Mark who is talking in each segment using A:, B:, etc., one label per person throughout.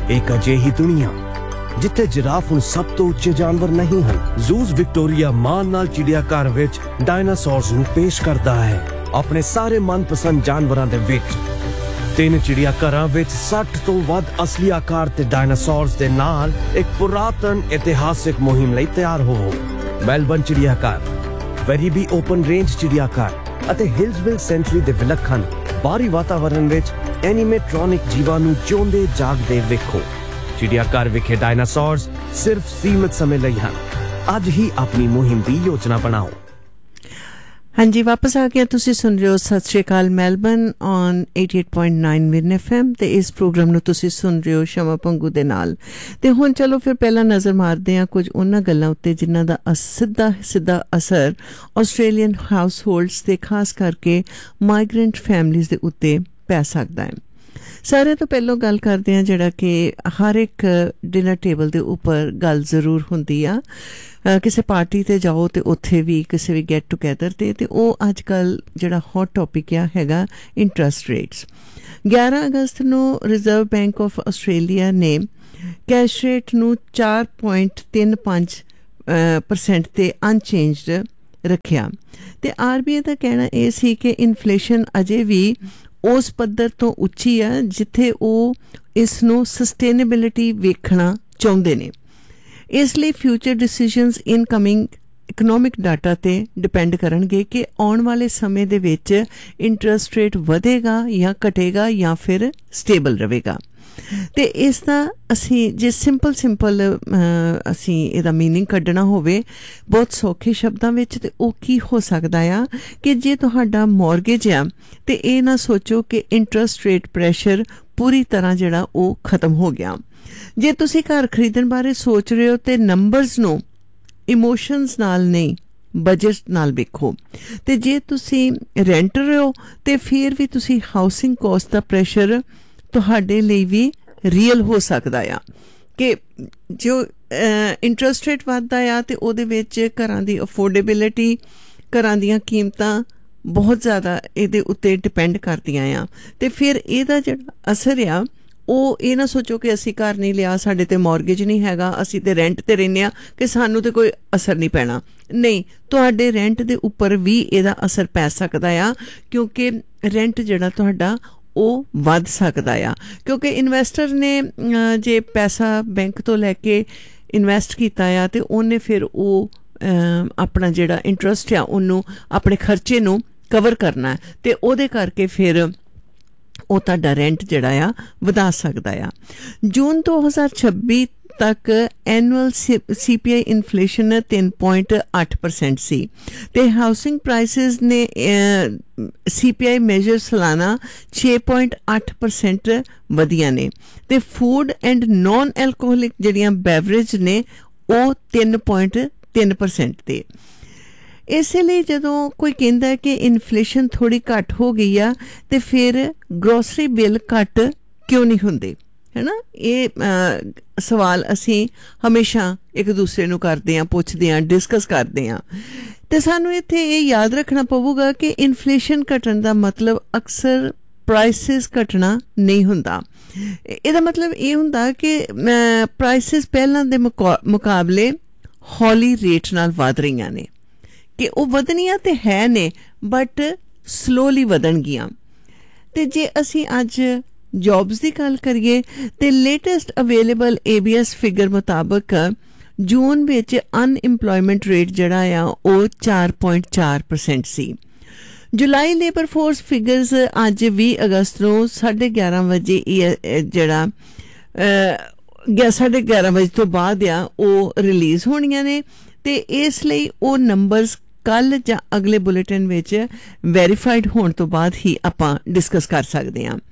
A: एक अजिही दुनिया जिथे जिराफ हुण सब तो उच्चे जानवर नहीं हैं। जूस विक्टोरिया मान नाल चिड़ियाघर विच डायनासोर्स नूं पेश करदा है अपने सारे मनपसंद जानवरां दे विच। 3 चिड़ियाघरां विच 60 तो वध असली आकार ते डायनासोर्स दे नाल एक पुरातन इतिहासिक मुहिम लई तैयार होवो। मेलबर्न चिड़ियाघर, वेरीबी ओपन रेंज चिड़ियाघर अते हिल्सविल सेंचुरी दे विलखण बाहरी वातावरण विच एनीमेट्रॉनिक जीवां नूं जिउंदे जागदे वेखो। चिड़ियाघर विखे डायनासोर्स सिर्फ सीमित समय लई हन। अज ही अपनी मुहिम दी योजना बनाओ।
B: हाँ जी, वापस आ गया। तुसी सुन रहे हो सत श्री अकाल मेलबर्न ऑन 88.9 मिरन FM ते इस प्रोग्राम ਨੂੰ ਤੁਸੀਂ ਸੁਣ ਰਹੇ ਹੋ ਸ਼ਮਾ ਪੰਗੂ ਦੇ ਨਾਲ। ਤੇ ਹੁਣ ਚਲੋ ਫਿਰ ਪਹਿਲਾਂ ਨਜ਼ਰ ਮਾਰਦੇ ਹਾਂ ਕੁਝ ਉਹਨਾਂ ਗੱਲਾਂ ਉੱਤੇ ਜਿਨ੍ਹਾਂ ਦਾ ਸਿੱਧਾ ਅਸਰ ਆਸਟ੍ਰੇਲੀਅਨ ਹਾਊਸਹੋਲਡਸ ਤੇ ਖਾਸ ਕਰਕੇ ਮਾਈਗ੍ਰੈਂਟ ਫੈਮਲੀਜ਼ ਦੇ ਉੱਤੇ ਪੈ ਸਕਦਾ ਹੈ। ਸਾਰੇ ਤੋਂ ਪਹਿਲਾਂ ਗੱਲ ਕਰਦੇ ਹਾਂ ਜਿਹੜਾ ਕਿ ਹਰ ਇੱਕ ਡਿਨਰ ਟੇਬਲ ਦੇ ਉੱਪਰ ਗੱਲ ਜ਼ਰੂਰ ਹੁੰਦੀ ਆ। ਕਿਸੇ ਪਾਰਟੀ ਤੇ ਜਾਓ ਤੇ ਉੱਥੇ ਵੀ ਕਿਸੇ ਵੀ ਗੈਟ ਟੂਗੈਦਰ ਤੇ ਉਹ ਅੱਜ ਕੱਲ ਜਿਹੜਾ ਹੌਟ ਟੌਪਿਕ ਆ ਹੈਗਾ ਇੰਟਰਸਟ ਰੇਟਸ। 11 ਅਗਸਤ ਨੂੰ ਰਿਜ਼ਰਵ ਬੈਂਕ ਆਫ ਆਸਟ੍ਰੇਲੀਆ ਨੇ ਕੈਸ਼ ਰੇਟ ਨੂੰ 4.35% ਤੇ ਅਨਚੇਂਜਡ ਰੱਖਿਆ ਤੇ RBI ਦਾ ਕਹਿਣਾ ਇਹ ਸੀ ਕਿ ਇਨਫਲੇਸ਼ਨ ਅਜੇ ਵੀ ਉਸ ਪੱਧਰ ਤੋਂ ਉੱਚੀ ਆ ਜਿੱਥੇ ਉਹ ਇਸ ਨੂੰ ਸਸਟੇਨੇਬਿਲਿਟੀ ਵੇਖਣਾ ਚਾਹੁੰਦੇ ਨੇ। ਇਸ ਲਈ future decisions incoming economic data ਤੇ ਡਿਪੈਂਡ ਕਰਨਗੇ ਕਿ ਆਉਣ ਵਾਲੇ ਸਮੇਂ ਦੇ ਵਿੱਚ ਇੰਟਰਸਟ ਰੇਟ ਵਧੇਗਾ ਜਾਂ ਘਟੇਗਾ ਜਾਂ ਫਿਰ ਸਟੇਬਲ ਰਹੇਗਾ। ਤੇ ਇਸ ਦਾ ਅਸੀਂ ਜੇ ਸਿੰਪਲ ਅਸੀਂ ਇਹਦਾ ਮੀਨਿੰਗ ਕੱਢਣਾ ਹੋਵੇ ਬਹੁਤ ਸੌਖੇ ਸ਼ਬਦਾਂ ਵਿੱਚ ਤੇ ਉਹ ਕੀ ਹੋ ਸਕਦਾ ਆ ਕਿ ਜੇ ਤੁਹਾਡਾ ਮੌਰਗੇਜ ਆ ਤੇ ਇਹ ਨਾ ਸੋਚੋ ਕਿ ਇੰਟਰਸਟ ਰੇਟ ਪ੍ਰੈਸ਼ਰ ਪੂਰੀ ਤਰ੍ਹਾਂ ਜਿਹੜਾ ਉਹ ਖਤਮ ਹੋ ਗਿਆ। ਜੇ ਤੁਸੀਂ ਘਰ ਖਰੀਦਣ ਬਾਰੇ ਸੋਚ ਰਹੇ ਹੋ ਤੇ ਨੰਬਰਸ ਨੂੰ ਇਮੋਸ਼ਨਸ ਨਾਲ ਨਹੀਂ ਬਜਟ ਨਾਲ ਵੇਖੋ। ਤੇ ਜੇ ਤੁਸੀਂ ਰੈਂਟਰ ਹੋ ਤੇ ਫਿਰ ਵੀ ਤੁਸੀਂ ਹਾਊਸਿੰਗ ਕੋਸਟ ਦਾ ਪ੍ਰੈਸ਼ਰ ਤੁਹਾਡੇ ਲਈ ਵੀ ਰੀਅਲ ਹੋ ਸਕਦਾ ਆ ਕਿ ਜੋ ਇੰਟਰਸਟ ਰੇਟ ਵੱਧਦਾ ਆ ਤੇ ਉਹਦੇ ਵਿੱਚ ਘਰਾਂ ਦੀ ਅਫੋਰਡੇਬਿਲਿਟੀ, ਘਰਾਂ ਦੀਆਂ ਕੀਮਤਾਂ ਬਹੁਤ ਜ਼ਿਆਦਾ ਇਹਦੇ ਉੱਤੇ ਡਿਪੈਂਡ ਕਰਦੀਆਂ ਆ। ਤੇ ਫਿਰ ਇਹਦਾ ਜਿਹੜਾ ਅਸਰ ਆ ਉਹ ਇਹ ਨਾ ਸੋਚੋ ਕਿ ਅਸੀਂ ਘਰ ਨਹੀਂ ਲਿਆ, ਸਾਡੇ ਤੇ ਮੌਰਗੇਜ ਨਹੀਂ ਹੈਗਾ, ਅਸੀਂ ਤੇ ਰੈਂਟ ਤੇ ਰਹਿੰਦੇ ਹਾਂ ਕਿ ਸਾਨੂੰ ਤੇ ਕੋਈ ਅਸਰ ਨਹੀਂ ਪੈਣਾ। ਨਹੀਂ, ਤੁਹਾਡੇ ਰੈਂਟ ਦੇ ਉੱਪਰ ਵੀ ਇਹਦਾ ਅਸਰ ਪੈ ਸਕਦਾ ਆ ਕਿਉਂਕਿ ਰੈਂਟ ਜਿਹੜਾ ਤੁਹਾਡਾ ਉਹ ਵੱਧ ਸਕਦਾ ਆ ਕਿਉਂਕਿ ਇਨਵੈਸਟਰ ਨੇ ਜੇ ਪੈਸਾ ਬੈਂਕ ਤੋਂ ਲੈ ਕੇ ਇਨਵੈਸਟ ਕੀਤਾ ਆ ਤੇ ਉਹਨੇ ਫਿਰ ਉਹ ਆਪਣਾ ਜਿਹੜਾ ਇੰਟਰਸਟ ਆ ਉਹਨੂੰ ਆਪਣੇ ਖਰਚੇ ਨੂੰ ਕਵਰ ਕਰਨਾ ਤੇ ਉਹਦੇ ਕਰਕੇ ਫਿਰ ਉਹ ਤੁਹਾਡਾ ਰੈਂਟ ਜਿਹੜਾ ਆ ਵਧਾ ਸਕਦਾ ਆ। ਜੂਨ 2026 ਤੱਕ ਐਨੂਅਲ CPI ਇਨਫਲੇਸ਼ਨ 3.8% ਸੀ ਤੇ ਹਾਊਸਿੰਗ ਪ੍ਰਾਈਸਿਸ ਨੇ CPI ਮੇਜਰ ਸਾਲਾਨਾ 6.8% ਵਧੀਆਂ ਨੇ ਤੇ ਫੂਡ ਐਂਡ ਨੌਨ ਐਲਕੋਹਲਿਕ ਜਿਹੜੀਆਂ ਬੈਵਰੇਜ ਨੇ ਉਹ 3.3% ਤੇ। ਇਸੇ ਲਈ ਜਦੋਂ ਕੋਈ ਕਹਿੰਦਾ ਹੈ ਕਿ ਇਨਫਲੇਸ਼ਨ ਥੋੜੀ ਘੱਟ ਹੋ ਗਈ ਆ ਤੇ ਫਿਰ ਗਰੋਸਰੀ ਬਿੱਲ ਘੱਟ ਕਿਉਂ ਨਹੀਂ ਹੁੰਦੇ, ਹੈ ਨਾ। ਇਹ ਸਵਾਲ ਅਸੀਂ ਹਮੇਸ਼ਾ ਇੱਕ ਦੂਸਰੇ ਨੂੰ ਕਰਦੇ ਹਾਂ, ਪੁੱਛਦੇ ਹਾਂ, ਡਿਸਕਸ ਕਰਦੇ ਹਾਂ ਤੇ ਸਾਨੂੰ ਇੱਥੇ ਇਹ ਯਾਦ ਰੱਖਣਾ ਪਊਗਾ ਕਿ ਇਨਫਲੇਸ਼ਨ ਘਟਣ ਦਾ ਮਤਲਬ ਅਕਸਰ ਪ੍ਰਾਈਸਿਸ ਘਟਣਾ ਨਹੀਂ ਹੁੰਦਾ। ਇਹਦਾ ਮਤਲਬ ਇਹ ਹੁੰਦਾ ਕਿ ਪ੍ਰਾਈਸਿਸ ਪਹਿਲਾਂ ਦੇ ਮੁਕਾਬਲੇ ਹੌਲੀ ਰੇਟ ਨਾਲ ਵਧ ਰਹੀਆਂ ਨੇ ਕਿ ਉਹ ਵਧਣੀਆਂ ਤੇ ਹੈ ਨੇ ਬਟ ਸਲੋਲੀ ਵਧਣਗੀਆਂ। ਤੇ ਜੇ ਅਸੀਂ ਅੱਜ ਜੌਬਸ ਦੀ ਗੱਲ ਕਰੀਏ ਤੇ ਲੇਟੈਸਟ ਅਵੇਲੇਬਲ ABS ਫਿਗਰ ਮੁਤਾਬਕ ਜੂਨ ਵਿੱਚ ਅਨਇੰਪਲੋਇਮੈਂਟ ਰੇਟ ਜਿਹੜਾ ਆ ਉਹ 4.4% ਸੀ। ਜੁਲਾਈ ਲੇਬਰ ਫੋਰਸ ਫਿਗਰਸ ਅੱਜ 20 ਅਗਸਤ ਨੂੰ 11:30 ਵਜੇ ਜਿਹੜਾ 11:30 ਵਜੇ ਤੋਂ ਬਾਅਦ ਆ ਉਹ ਰਿਲੀਜ਼ ਹੋਣੀਆਂ ਨੇ ਤੇ ਇਸ ਲਈ ਉਹ ਨੰਬਰਸ ਕੱਲ ਜਾਂ ਅਗਲੇ ਬੁਲੇਟਿਨ ਵਿੱਚ ਵੈਰੀਫਾਈਡ ਹੋਣ ਤੋਂ ਬਾਅਦ ਹੀ ਆਪਾਂ ਡਿਸਕਸ ਕਰ ਸਕਦੇ ਹਾਂ।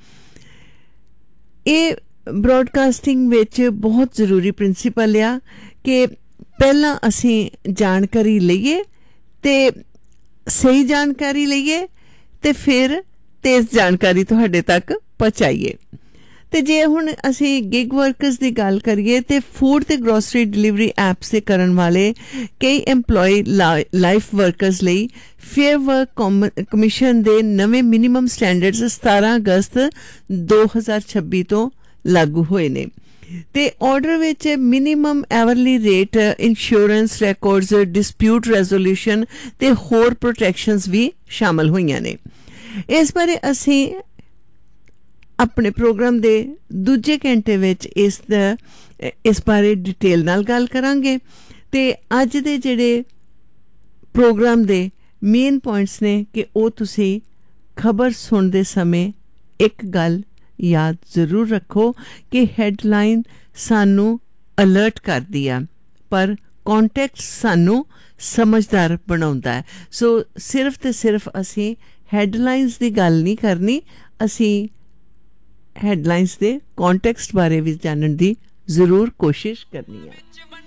B: ਇਹ ਬ੍ਰੌਡਕਾਸਟਿੰਗ ਵਿੱਚ ਬਹੁਤ ਜ਼ਰੂਰੀ ਪ੍ਰਿੰਸੀਪਲ ਆ ਕਿ ਪਹਿਲਾਂ ਅਸੀਂ ਜਾਣਕਾਰੀ ਲਈਏ ਤੇ ਸਹੀ ਜਾਣਕਾਰੀ ਲਈਏ ਤੇ ਫਿਰ ਤੇਜ਼ ਜਾਣਕਾਰੀ ਤੁਹਾਡੇ ਤੱਕ ਪਹੁੰਚਾਈਏ। ਤੇ ਜੇ ਹੁਣ ਅਸੀਂ ਗਿਗ ਵਰਕਰਸ ਦੀ ਗੱਲ ਕਰੀਏ ਤੇ ਫੂਡ ਤੇ ਗਰੋਸਰੀ ਡਿਲੀਵਰੀ ਐਪਸ ਤੇ ਕਰਨ ਵਾਲੇ ਕਈ EMPLOYEE ਲਾਈਫ ਵਰਕਰਸ ਲਈ ਫੇਅਰ ਵਰਕ ਕਮਿਸ਼ਨ ਦੇ ਨਵੇਂ ਮਿਨੀਮਮ ਸਟੈਂਡਰਡਸ 17 ਅਗਸਤ 2026 ਤੋਂ ਲਾਗੂ ਹੋਏ ਨੇ ਤੇ ਆਰਡਰ ਵਿੱਚ minimum ਐਵਰਲੀ rate insurance records dispute resolution ਤੇ ਹੋਰ ਪ੍ਰੋਟੈਕਸ਼ਨਸ ਵੀ ਸ਼ਾਮਲ ਹੋਈਆਂ ਨੇ। ਇਸ ਬਾਰੇ ਅਸੀਂ ਆਪਣੇ ਪ੍ਰੋਗਰਾਮ ਦੇ ਦੂਜੇ ਘੰਟੇ ਵਿੱਚ ਇਸ ਬਾਰੇ ਡਿਟੇਲ ਨਾਲ ਗੱਲ ਕਰਾਂਗੇ ਤੇ ਅੱਜ ਦੇ ਜਿਹੜੇ ਪ੍ਰੋਗਰਾਮ ਦੇ ਮੇਨ ਪੁਆਇੰਟਸ ਨੇ ਕਿ ਉਹ ਤੁਸੀਂ ਖਬਰ ਸੁਣਦੇ ਸਮੇਂ ਇੱਕ ਗੱਲ ਯਾਦ ਜ਼ਰੂਰ ਰੱਖੋ ਕਿ ਹੈਡਲਾਈਨ ਸਾਨੂੰ ਅਲਰਟ ਕਰਦੀ ਆ ਪਰ ਕੌਂਟੈਕਸਟ ਸਾਨੂੰ ਸਮਝਦਾਰ ਬਣਾਉਂਦਾ ਹੈ। ਸੋ ਸਿਰਫ ਤੇ ਸਿਰਫ ਅਸੀਂ ਹੈਡਲਾਈਨਸ ਦੀ ਗੱਲ ਨਹੀਂ ਕਰਨੀ, ਅਸੀਂ ਹੈਡਲਾਈਨਸ ਦੇ ਕੌਂਟੈਕਸਟ ਬਾਰੇ ਵੀ ਜਾਣਨ ਦੀ ਜ਼ਰੂਰ ਕੋਸ਼ਿਸ਼ ਕਰਨੀ ਹੈ।